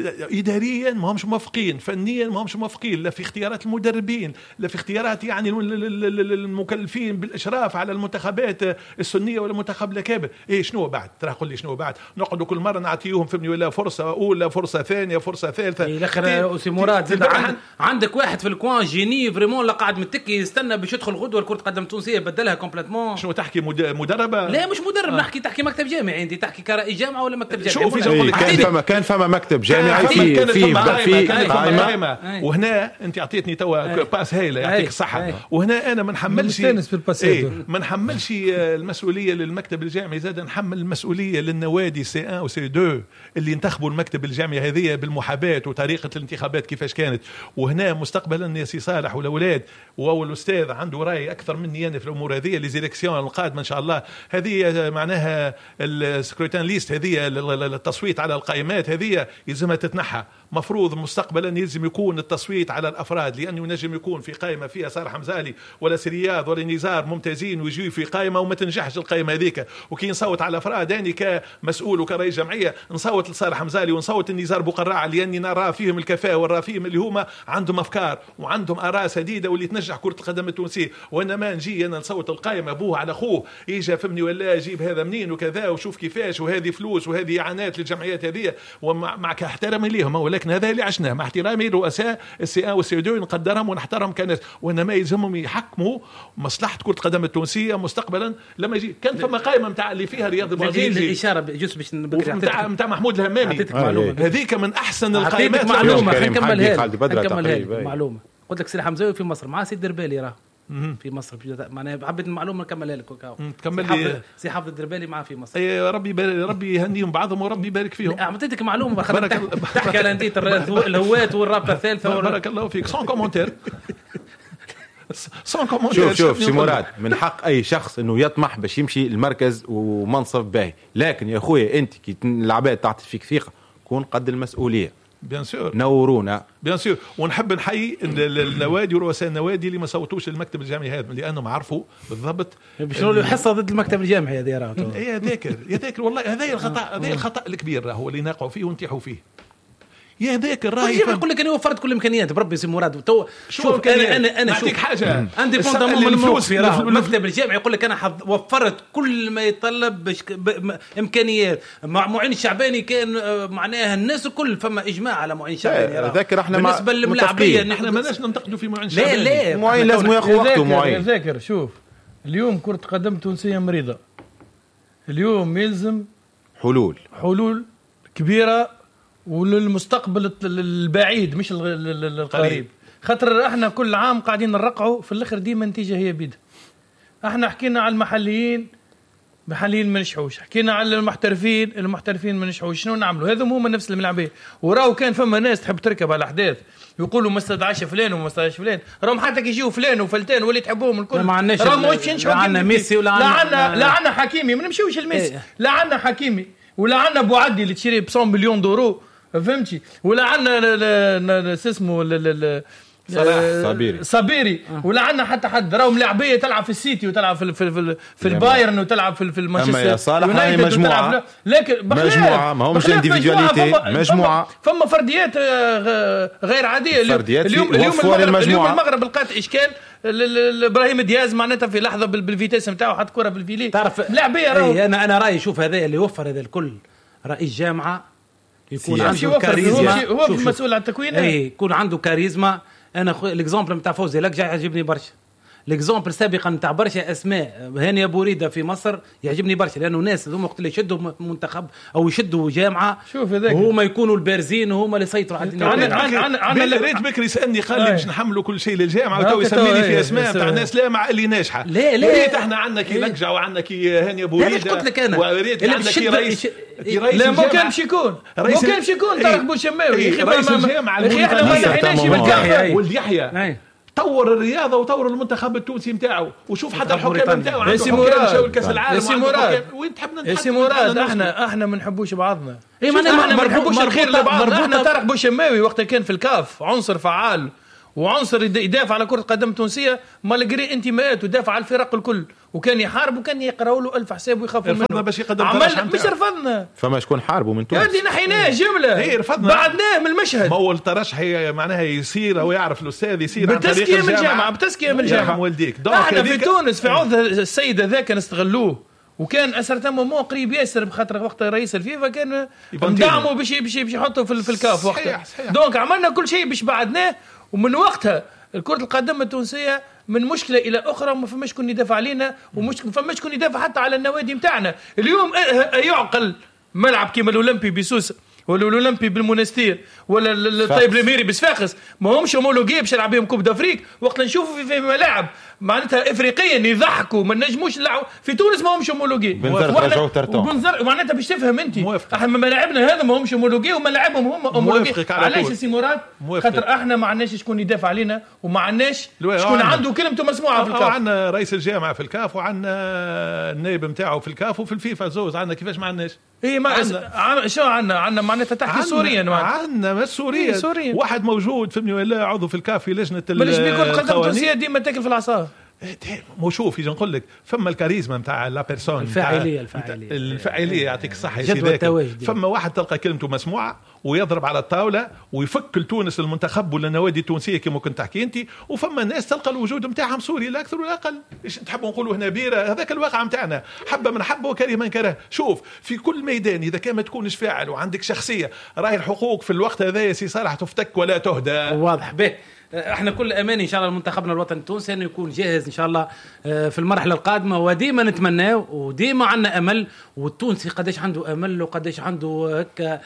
اداريا ما همش موافقين، فنيا ما همش موافقين، لا في اختيارات المدربين، لا في اختيارات يعني المكلفين بالاشراف على المنتخبات السنيه ولا المنتخب الكابر. ايه شنو بعد؟ ترى قول لي شنو بعد؟ نقعدوا كل مره نعطيهم فهمني ولا فرصه اولى فرصه ثانيه فرصه ثالثه. إيه الاخر سي مراد زاد عند عندك واحد في الكوان جيني فريمون لا قاعد متكي يستنى باش يدخل غدوه الكره القدم التونسيه بدلها كومبليتمون. شنو تحكي مدربه؟ لا مش مدرب، آه. نحكي تحكي مكتب جامعي، انت تحكي كرئيس جامعه ولا مكتب جامعي؟ شوف إيه كان فما كان فما مكتب جامعي في في في قائمه، وهنا انت اعطيتني توا باس هايله يعطيك الصحه. وهنا انا ما نحملش ايه ما نحملش المسؤوليه للمكتب الجامعي، زاد نحمل المسؤوليه للنوادي سي واحد وسي اثنين اللي انتخبوا المكتب الجامعي هذه بالمحاباه وطريقه الانتخابات كيفاش كانت. وهنا مستقبلا يا سي صالح والاولاد واول استاذ عنده راي اكثر مني انا في الامور هذه، لي زيليكسيون القادمه ان شاء الله هذه معناها السكروتان ليست هذه التصويت على القائمات هذه يلزمها تتنحى. مفروض مستقبلا يلزم يكون التصويت على الافراد، لانه ينجم يكون في قائمه فيها صالح حمزالي ولا سرياض ولا نزار ممتازين ويجي في قائمه وما تنجحش القائمه هذيك، وكي نصوت على الافراد اني كمسؤول وكرئيس جمعيه نصوت لصالح حمزالي ونصوت النزار بوقراعه، لاني نرى فيهم الكفاءه ونرى فيهم اللي هما عندهم افكار وعندهم اراء سديده واللي تنجح كره القدم التونسيه. وانما نجي انا نصوت القائمه ابوه على اخوه يجي فهمني ولا اجيب هذا منين وكذا وشوف كيفاش وهذه فلوس وهذه اعانات للجمعيات هذه، ومعك احترامي ليهم ولكن هذا اللي عشناه مع احترامي رؤساء السي واحد والسي اثنين نقدرهم ونحترم كناس، وانما يلزمهم يحكموا مصلحه كره القدم التونسيه مستقبلا. لما يجي كان فما قائمه نتاع اللي فيها رياض بوعزيزي الاشاره جوست باش نتاع نتاع محمود الهمامي معلومه هذيك من احسن القائمات. معلومه نكملها نكملها معلومه. قلت لك سي حمزاوي في مصر مع سي الدربالي راه في مصر معناها حبيت المعلومه نكملها لك وكاو تكمل لي سي حافظ الدربالي معاه في مصر. اي ربي ربي يهنيهم بعضهم وربي يبارك فيهم. اعطيتك معلومه تحكي على انديه الهوات والرابطه الثالثه. بارك الله فيك. سون كومونتير سون كومونتير. شوف شوف سي مراد، من حق اي شخص انه يطمح باش يمشي المركز ومنصب باهي، لكن يا خويا انت كي العباد تعطي فيك ثقه كون قد المسؤوليه. بيان سور نورونا بيان سور. ونحب نحيي النوادي ورؤساء النوادي اللي ما صوتوش المكتب الجامعي هذا، لانهم عرفوا بالضبط شنو اللي حصه ضد المكتب الجامعي هذه راه. يا ذاكر يا ذاكر والله هذا الخطا هذا الخطا الكبير راهو اللي نقعوا فيه ونتيحوا فيه. يا ذاك الراي يقول لك انا وفرت كل الامكانيات بربي سي مراد. تو شوف انا انا انا نعطيك حاجه عندي بوندامون من الفلوس في المكتب الجامعي يقول لك انا وفرت كل ما يتطلب باش امكانيات. مع معين الشعباني كان معناها الناس الكل فما اجماع على معين الشعباني. ذاكر احنا بالنسبه للملاعبيه احنا ماناش ننتقدوا في معين الشعباني. لا لا معين لازم ياخذ وقته. معين ذاكر شوف اليوم كره قدم تونسيه مريضه، اليوم يلزم حلول حلول كبيره وللمستقبل البعيد مش القريب. خاطر احنا كل عام قاعدين نرقعوا في الاخر ديما النتيجه هي بيد. احنا حكينا على المحليين محليين ما نجحوش، حكينا على المحترفين المحترفين ما نجحوش. شنو نعملوا؟ هذا هما نفس الملاعبيه. وراو كان فما ناس تحب تركب على الاحداث يقولوا ما استدعاش فلان وما استدعاش فلان، راهم حتى كي يجيو فلان وفلتان واللي تحبوهم الكل ما عندناش. لا عندنا ميسي ولا عندنا لا عندنا حكيمي، ما نمشيوش لميسي. لا عندنا حكيمي ولا عندنا ابو عدي اللي تشري ب مئة مليون دورو فهمتي، ولا عندنا اسمه صابيري صابيري ولا عندنا حتى حد. راهم لاعبيه تلعب في السيتي وتلعب في في في, في البايرن وتلعب في في المانشستر. صالح هاي مجموعه لكن مجموعه ما همش انديفيدواليتي، مجموعه فما فرديات غير عاديه. اليوم اليوم اليوم المغرب لقات اشكال ابراهيم دياز معناتها في لحظه بالفيتاس نتاعو حط كره بالفيلي تعرف لاعبيه. اي انا انا رايي شوف هذا اللي وفر هذا الكل رئيس جامعه يكون عنده كاريزما. هو مسؤول عن التكوين. اي يكون عنده كاريزما. انا الاكزامبل نتاع فوزي لك جاي يعجبني برشا. الاكزامبل سابقا نتاع برشا اسماء هاني ابو ريده في مصر يعجبني برشا، لانه ناس هذوما وقت اللي يشدوا منتخب او يشدوا جامعه شوف هذاك هما يكونوا البارزين وهما اللي يسيطروا على الدنيا. انا انا ريت بكري سالني قال لي باش نحملوا كل شيء للجامعه وتو يسميني في اسماء تاع ناس لا مع اللي ناجحه. لا لا ريت احنا عندنا كي لقجع وعندنا كي هاني ابو ريده. قلت لك انا وريت عندنا كي رئيس لا ما كانش يكون ما كانش يكون طارق بوشماوي رئيس الجامعه. احنا ما لحقناش ولد يحيى طور الرياضه وطور المنتخب التونسي نتاعو وشوف حتى الحكام نتاعو عنده حكام مشاو الكاس العالم. وين تحب نتحدث؟ يا سي مراد احنا احنا ما نحبوش بعضنا. احنا ما نحبوش الخير لبعضنا. احنا طارق بوشماوي وقت كان في الكاف عنصر فعال وعنصر يدافع على كرة القدم التونسية مالغري انتماءات ودافع على الفرق الكل وكان يحارب وكان يقراوا له ألف حساب ويخافوا منه. رفضنا باش يقدم عملنا مش رفضنا. فما شكون حاربوا من تونس. هذه نحيناه جملة. هي رفضنا. بعدناه من المشهد. ما هو الترشح معناها يصير أو يعرف الأستاذ يصير عن طريق بتزكية من الجامعة بتزكية من الجامعة. والديك. احنا في تونس في عوض السيد ذاك نستغلوه. وكان اسرتم مو قريب ياسر بخاطر وقت رئيس الفيفا كان ندعمه باش باش باش يحطه في, في الكاف وقتها. دونك عملنا كل شيء باش بعدناه ومن وقتها كرة القدم التونسية من مشكلة إلى أخرى وما فماش كون يدافع علينا ومش فماش كون يدافع حتى على النوادي متاعنا. اليوم يعقل ملعب كيما الأولمبي بسوسة ولا الأولمبي بالمنستير ولا الطيب الميري بصفاقس ما همش هومولوجي باش يلعب بهم كوب دافريك وقت نشوفوا في, في ملاعب معناتها افريقيا يضحكوا ما نجموش نلعبوا في تونس ما همش هومولوجي وبنزر معناتها باش تفهم انت احنا ملاعبنا هذا ما همش هومولوجي وملاعبهم هم هومولوجي. علاش سي مراد؟ خاطر احنا ما عندناش شكون يدافع علينا وما عندناش شكون عنده كلمته مسموعه في الكاف. وعندنا رئيس الجامعه في الكاف وعندنا النائب نتاعو في الكاف وفي الفيفا زوز عندنا كيفاش ما عندناش. اي ما عن... شو عندنا عندنا معناتها تحكي سوريا عندنا مش سوريا سوريا واحد موجود فهمني ولا عضو في الكاف في لجنه القوانين. بلاش بيكون القدم التونسيه ديما تاكل في العصا. مو شوف يجي نقول لك فما الكاريزما نتاع لا بيرسون الفاعليه الفاعليه الفاعليه يعطيك الصحه يا سيدي. فما واحد تلقى كلمته مسموعه ويضرب على الطاوله ويفك لتونس المنتخب ولا النوادي التونسيه كما كنت تحكي انت. وفما الناس تلقى الوجود نتاعهم سوري لا اكثر ولا اقل. ايش تحبوا نقولوا هنا بيره هذاك الواقع نتاعنا حبه من حبه وكره من كره. شوف في كل ميدان اذا كان ما تكونش فاعل وعندك شخصيه راهي الحقوق في الوقت هذا يا سي صالح تفتك ولا تهدى. واضح به. احنا كل اماني ان شاء الله منتخبنا الوطني التونسي انه يكون جاهز ان شاء الله في المرحله القادمه وديما نتمناه وديما عندنا امل. والتونسي قداش عنده امل وقداش عنده هكا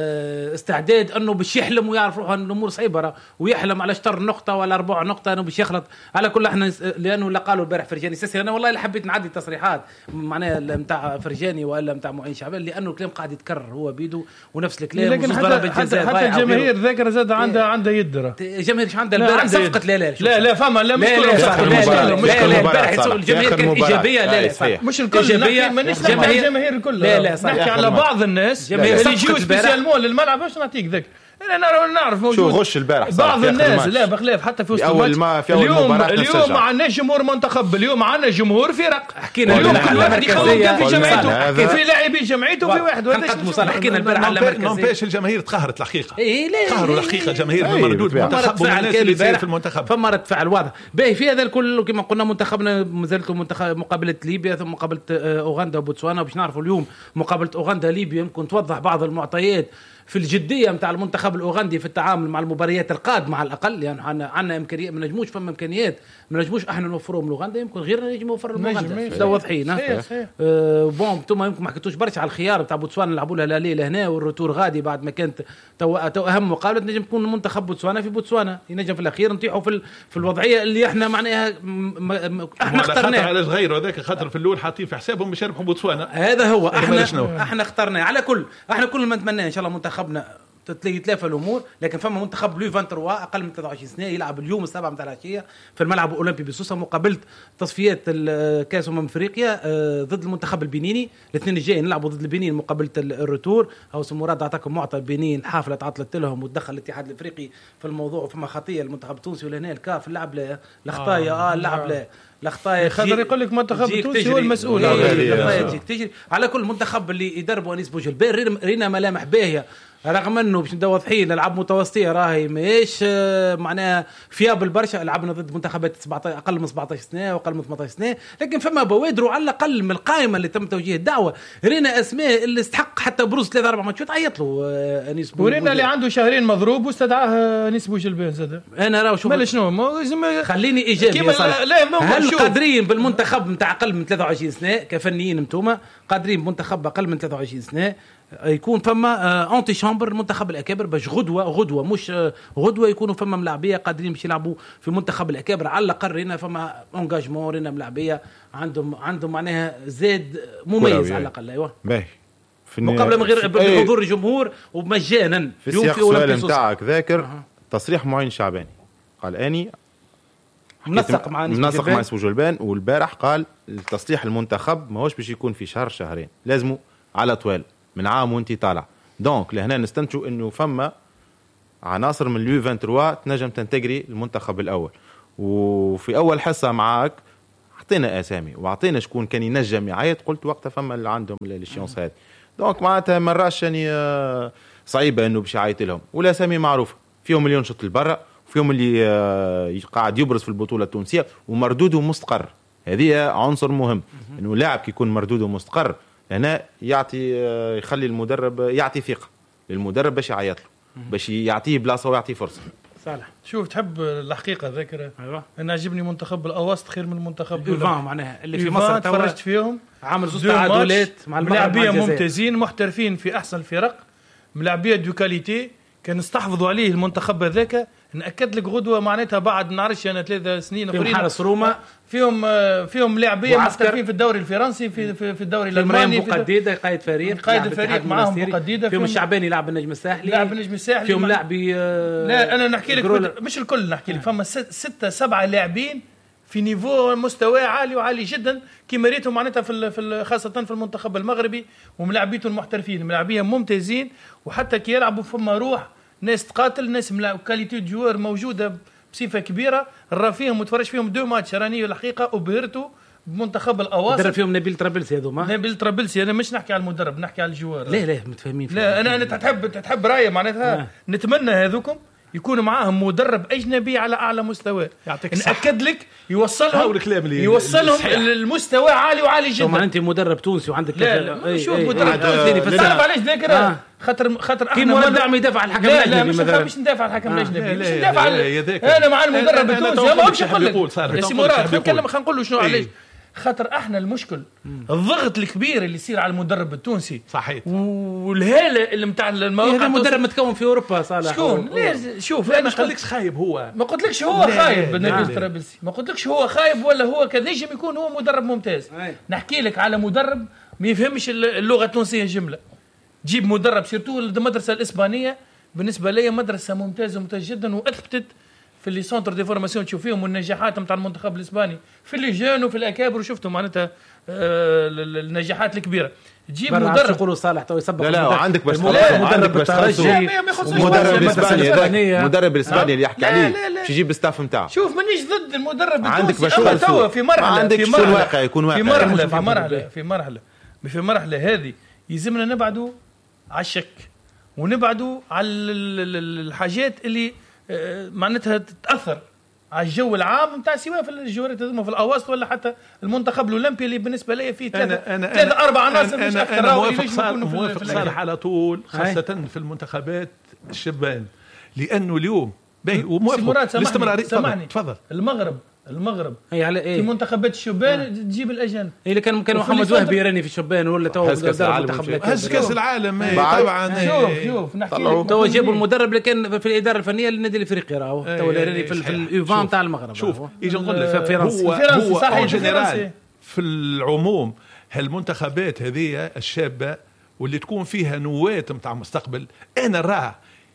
استعداد انه باش يحلم ويعرف روحه ان الامور صعيبه ويحلم على شطر نقطه ولا ربع نقطه انه باش يخلط على كل. احنا لانه لا قالوا البارح فرجاني ساسي انا والله اللي حبيت نعدي تصريحات معناها نتاع فرجاني ولا نتاع معين شعبان لانه الكلام قاعد يتكرر هو بيدو ونفس الكلام. لكن حتى, حتى, حتى الجماهير ذاكره زاد عندها عندها يدرة الجماهير عندها البارح صفقه لا لا لا لا فما لا مش كل البارح الجماهير كانت ايجابيه لا لا مش الكل مانيش نحكي الجماهير الكل لا لا نحكي على بعض الناس اللي يجيو سبيسيالمون للملعب باش نعطيك ذاك انا نعرف موجود شو غش البارح بعض الناس لا بخلاف حتى في وسط الماتش اليوم اليوم ما عندناش جمهور منتخب اليوم عندنا جمهور فرق حكينا اليوم كل واحد يخوف في جمعيته في لاعبين جمعيته وفي واحد وهذا مصالح حكينا البارح على مركزيه نومباش الجماهير تقهرت الحقيقه اي لا قهروا الحقيقه الجماهير من مردود المنتخب والناس اللي صاير في المنتخب فما رد فعل واضح باهي في هذا الكل كما قلنا منتخبنا مازالت منتخب مقابله ليبيا ثم مقابله اوغندا وبوتسوانا باش نعرفوا اليوم مقابله اوغندا ليبيا يمكن توضح بعض المعطيات في الجديه نتاع المنتخب الاوغندي في التعامل مع المباريات القادمه على الاقل. يعني عندنا عندنا امكانيات ما نجموش فما امكانيات ما نجموش احنا نوفروهم لاوغندا يمكن غير نجم نوفر لاوغندا ده واضحين. أه بون انتم يمكن ما حكيتوش برشا على الخيار نتاع بوتسوانا نلعبوا لها ليله هنا والروتور غادي بعد ما كانت تو, تو اهم مقابله نجم تكون منتخب بوتسوانا في بوتسوانا ينجم في الاخير نطيحوا في في الوضعيه اللي احنا معناها احنا اخترناه على صغير وذاك خاطر في الاول حاطين في حسابهم باش يربحوا بوتسوانا. هذا هو احنا احنا اخترناه على كل احنا كل ما نتمنى ان شاء الله منتخبنا تتلافى الامور. لكن فما منتخب لو ثلاثة وعشرين اقل من ثلاثة وعشرين سنه يلعب اليوم السابعة متاع العشيه في الملعب الاولمبي بسوسه مقابله تصفيات كاس امم افريقيا ضد المنتخب البنيني. الاثنين الجاي نلعبوا ضد البنين مقابله الروتور. او مراد اعطاكم معطى البنين الحافله تعطلت لهم وتدخل الاتحاد الافريقي في الموضوع فما خطيه المنتخب التونسي ولهنا الكاف اللعب له الاخطايا اه اللعب له الاخطاء خاطر يقول لك منتخب التونسي هو المسؤول. تجيك تجري على كل منتخب اللي يدربوا انيس بوجلبير رينا ملامح باهيه رغم انه باش ندوا واضحين العاب متوسطيه راهي ماهيش معناها فيابل برشا. لعبنا ضد منتخبات سبعطاش اقل من سبعطاش سنه واقل من ثمانطاش سنه لكن فما بوادر على الاقل من القائمه اللي تم توجيه الدعوه رينا اسماء اللي استحق حتى بروز ثلاثة أربعة ماتشات عيط له انيس بوجلبير ورينا اللي عنده شهرين مضروب واستدعاه انيس بوجلبير زاد. انا راه شوف شنو خليني ايجابي يا صالح. هل قادرين بالمنتخب نتاع اقل من ثلاثة وعشرين سنه كفنيين انتوما قادرين بمنتخب اقل من ثلاثة وعشرين سنه يكون فما انتي شامبر المنتخب الاكابر باش غدوه غدوه مش غدوه يكونوا فما ملاعبيه قادرين باش يلعبوا في منتخب الاكابر على الاقل هنا فما انجاجمون هنا ملاعبيه عندهم عندهم معناها زاد مميز على الاقل. ايوه باهي مقابله من غير بحضور الجمهور ومجانا في السياق السؤال نتاعك ذاكر أه. تصريح معين شعباني قال اني منسق مع منسق مع اسمه جلبان والبارح قال التصليح المنتخب ماهوش باش يكون في شهر شهرين لازمه على طوال من عام وانت طالع. دونك لهنا نستنتجوا انه فما عناصر من اليو ثلاثة وعشرين تنجم تنتجري المنتخب الاول. وفي اول حصه معاك اعطينا اسامي واعطينا شكون كان ينجم يعيط، قلت وقتها فما اللي عندهم الشيونس هذه. دونك معناتها مراش يعني صعيبه انه باش يعيط لهم، ولا اسامي معروفه فيهم اللي ينشط لبرا وفيهم اللي قاعد يبرز في البطوله التونسيه ومردوده مستقر. هذه عنصر مهم، انه لاعب كي يكون مردوده مستقر هنا يعطي يخلي المدرب يعطي ثقه للمدرب باش يعيط له، باش يعطيه بلاصه ويعطيه فرصه. صالح شوف تحب الحقيقه ذاكره ايوه انا عجبني منتخب الاوسط خير من المنتخب اليوفان معناها اللي في مصر تفرجت فيهم، عامل زوج تعادلات مع الملاعبيه ممتازين محترفين في احسن الفرق، ملاعبيه دو كاليتي كان استحفظوا عليه المنتخب هذاك. ناكد لك غدوه معناتها بعد نعرفش انا ثلاث سنين اخرين حارس روما فيهم فيهم لاعبيه محترفين في الدوري الفرنسي في في, في الدوري الالماني، بقديده قائد فريق قائد الفريق معاهم بقديده، فيهم الشعباني لاعب النجم الساحلي لاعب النجم الساحلي فيهم لاعبي آه لا انا نحكي لك مش الكل نحكي لك فما ستة سبعة لاعبين في نيفو مستوى عالي وعالي جدا كيما ريتهم معناتها في في خاصه في المنتخب المغربي، وملاعبيتهم محترفين ملاعبيه ممتازين، وحتى كي يلعبوا فما روح ناس تقاتل، ناس كاليتي جوار موجوده بصفه كبيره. راه فيهم وتفرج فيهم دو ماتش راني الحقيقه وبهرتوا بمنتخب الاواسط. درب فيهم نبيل طرابلسي هذوما نبيل طرابلسي. انا مش نحكي على المدرب نحكي على الجوار. لا لا متفاهمين لا انا انا تحب تحب رايه معناتها آه. نتمنى هذوكم يكون معاهم مدرب اجنبي على اعلى مستوى، ناكد لك يوصلهم يوصلهم المستوى عالي وعالي جدا. ما انت مدرب تونسي وعندك لا شوف مدرب تونسي تعرف علاش ذاكر آه. خاطر خاطر احنا مدرب يدافع عن الحكم الاجنبي. لا مش مش ندافع عن الحكم الاجنبي، مش ندافع انا مع المدرب التونسي ما بغيتش نقول لك سي مراد خلينا نتكلم خلينا نقول له شنو علاش. خاطر احنا المشكل الضغط الكبير اللي يصير على المدرب التونسي صحيح، والهاله اللي نتاع المواقع. هذا مدرب متكون في اوروبا صالح. شكون؟ لا شوف انا ما قلتلكش خايب، هو ما قلتلكش هو خايب نبيل طرابلسي، ما قلتلكش هو خايب ولا هو كنجم يكون هو مدرب ممتاز. أي. نحكي لك على مدرب ما يفهمش اللغه التونسيه جمله. جيب مدرب سيرتو المدرسه الاسبانيه بالنسبه لي مدرسه ممتازه ممتازه جدا، واثبتت في اللي سونتر دي فورماسيون تشوف فيهم والنجاحات نتاع المنتخب الاسباني في اللي جان وفي الاكابر وشفتوا معناتها آه النجاحات الكبيره. تجيب مدرب يقولوا صالح تو يسبق لا لا عندك باش مدرب الترجي مدرب الاسباني مدرب الاسباني اللي يحكي عليه باش يجيب الستاف نتاعه. شوف مانيش ضد المدرب عندك باش توا في مرحله عندك في مرحله واقع يكون واقع في مرحله في مرحله في مرحله في مرحله هذه يلزمنا نبعدوا على الشك ونبعدوا على الحاجات اللي معناتها تتاثر على الجو العام نتاع سواء في الجوارات هذوما في الاواسط ولا حتى المنتخب الاولمبي اللي بالنسبه لي فيه ثلاثه ثلاثه اربع عناصر مش اكثر. انا موافق صالح موافق صالح على طول، خاصه في المنتخبات الشبان، لانه اليوم باهي وموافق الاستمراريه. سامحني تفضل. المغرب المغرب هي على ايه في منتخبات الشبان آه. تجيب الاجانب اللي كان ممكن محمد وهبي راني في الشبان ولا تو كاس العالم هز كاس العالم طبعا. شوف شوف نحكي تو جابوا المدرب اللي كان في الاداره الفنيه للنادي الافريقي راهو تو راني في اليوفان تاع المغرب. شوف يجي نقول لك فرنسا هو هو جنرال في العموم هالمنتخبات هذه الشابه واللي تكون فيها نواة نتاع مستقبل. انا راه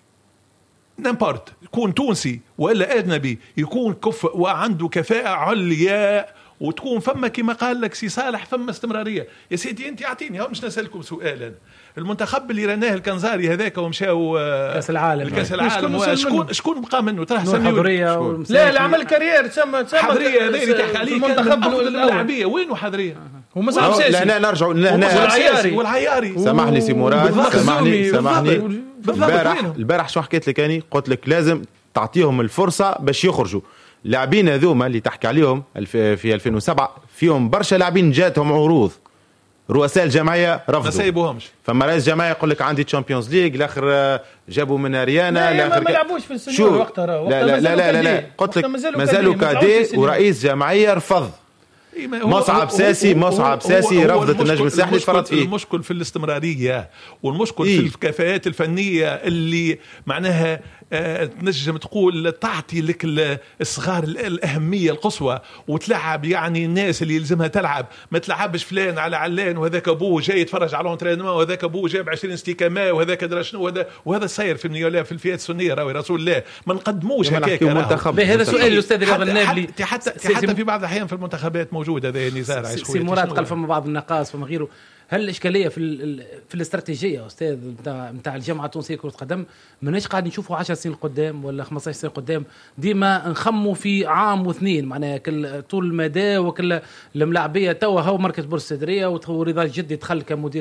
نمبارت يكون تونسي ولا أجنبي يكون كفء وعنده كفاءة عليا وتكون فما كما قال لك سي صالح فما استمرارية. يا سيدي أنت أعطيني مش نسألكم سؤالا. المنتخب اللي رناه الكنزاري هذاك ومشاو كاس العالم الكاس العالم شكون شكون بقى منه ترى حضريه لا لا عمل كارير تسمى تسمى حضريه هذا اللي تحكي عليه المنتخب اللاعبيه وينه حضريه هما صعب لا نرجعوا لهنا والعياري. سامحني سي مراد سامحني سامحني البارح البارح شو حكيت لك اني قلت لك لازم تعطيهم الفرصه باش يخرجوا. لاعبين هذوما اللي تحكي عليهم في ألفين وسبعة فيهم برشا لاعبين جاتهم عروض رؤساء الجمعيه رفضوا ما سايبوهمش. فما رئيس جمعيه يقول لك عندي تشامبيونز ليج الاخر جابوا من ريانا الاخر ما لعبوش في السنور وقتها راه لا لا لا لا, لا. قلت لك مازالوا كادي ورئيس جمعيه رفض. مصعب ساسي مصعب ساسي رفضت النجم الساحلي فرض فيه. المشكل في الاستمراريه والمشكل إيه؟ في الكفاءات الفنيه اللي معناها آه تنجم تقول تعطي لك الصغار الاهميه القصوى وتلعب يعني الناس اللي يلزمها تلعب. ما تلعبش فلان على علان وهذاك ابوه جاي يتفرج على الانترينمون وهذاك ابوه جايب عشرين استيكامه وهذاك درا شنو وهذا وهذا صاير في النيولا في الفئات السنيه راوي رسول الله ما نقدموش هكاك. هذا سؤال الاستاذ رضا النابلي حتى حتى في بعض الاحيان في المنتخبات موجوده هذا نزار سي مراد قال فما بعض النقاص فما غيره. هل الاشكاليه في في الاستراتيجيه استاذ نتاع نتاع الجامعه التونسيه كره القدم ماناش قاعد نشوفوا عشر سنين قدام ولا خمسة عشر سنه قدام، ديما نخموا في عام واثنين معناها كل طول المدى وكل الملاعبيه توا هو مركز بورصه الصدريه ورضا الجدي دخل كمدير